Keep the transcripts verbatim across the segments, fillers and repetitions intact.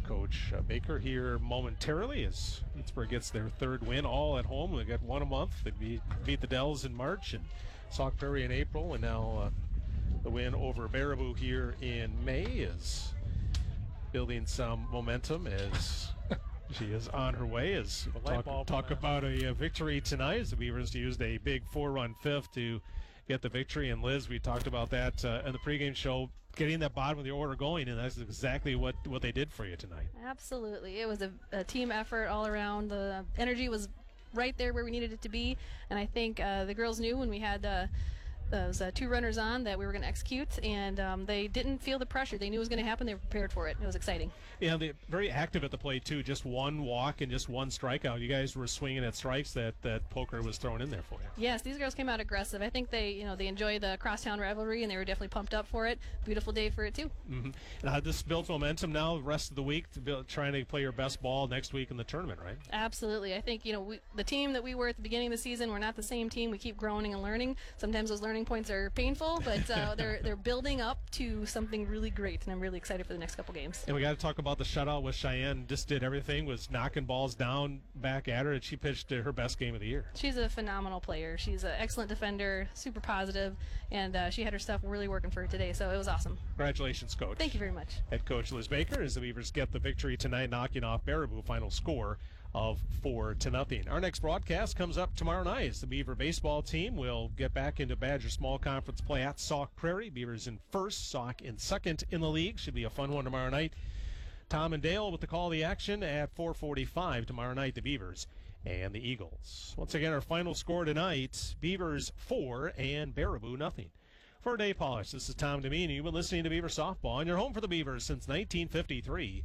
Coach uh, Baker here momentarily as Reedsburg gets their third win, all at home. They got one a month. They beat, beat the Dells in March and Sauk Prairie in April, and now uh, the win over Baraboo here in May is building some momentum as she is on her way. As talk, talk about a, a victory tonight, as the Beavers used a big four-run fifth to get the victory. And Liz, we talked about that uh, in the pregame show, getting that bottom of the order going, and that's exactly what, what they did for you tonight. Absolutely. It was a, a team effort all around. The energy was right there where we needed it to be, and I think uh, the girls knew when we had uh, those uh, two runners on that we were going to execute, and um, they didn't feel the pressure. They knew it was going to happen. They were prepared for it. It was exciting. Yeah, they're very active at the plate, too. Just one walk and just one strikeout. You guys were swinging at strikes that, that Poker was throwing in there for you. Yes, these girls came out aggressive. I think they, you know, they enjoy the crosstown rivalry, and they were definitely pumped up for it. Beautiful day for it, too. Mm-hmm. And how this builds momentum now the rest of the week to build, trying to play your best ball next week in the tournament, right? Absolutely. I think, you know, we, the team that we were at the beginning of the season, we're not the same team. We keep growing and learning. Sometimes those learning points are painful, but uh, they're they're building up to something really great, and I'm really excited for the next couple games. And we got to talk about the shutout with Cheyenne. Just did everything, was knocking balls down back at her, and she pitched her best game of the year. She's a phenomenal player. She's an excellent defender, super positive, and uh, she had her stuff really working for her today, so it was awesome. Congratulations, Coach. Thank you very much. Head Coach Liz Baker as the Beavers get the victory tonight, knocking off Baraboo, final score of four to nothing. Our next broadcast comes up tomorrow night as the Beaver baseball team will get back into Badger Small Conference play at Sauk Prairie. Beavers in first, Sauk in second in the league. Should be a fun one tomorrow night. Tom and Dale with the call of the action at four forty-five tomorrow night, the Beavers and the Eagles. Once again, our final score tonight, Beavers four and Baraboo nothing. For Dave Polish, this is Tom Demeen. You've been listening to Beaver Softball, and you're home for the Beavers since nineteen fifty-three.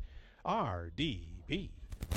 R D B.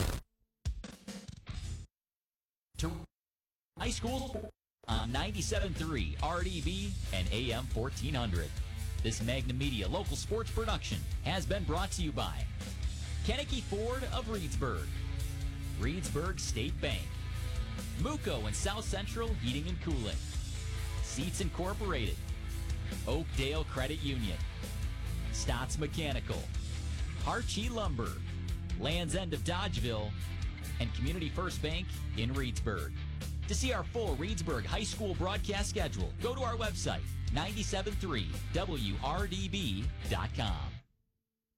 High school on ninety-seven point three R D B and A M fourteen hundred. This Magnum Media local sports production has been brought to you by Kennecke Ford of Reedsburg, Reedsburg State Bank, Muco and South Central Heating and Cooling, Seats Incorporated, Oakdale Credit Union, Stotts Mechanical, Harchie Lumber, Land's End of Dodgeville, and Community First Bank in Reedsburg. To see our full Reedsburg High School broadcast schedule, go to our website, nine seven three W R D B dot com.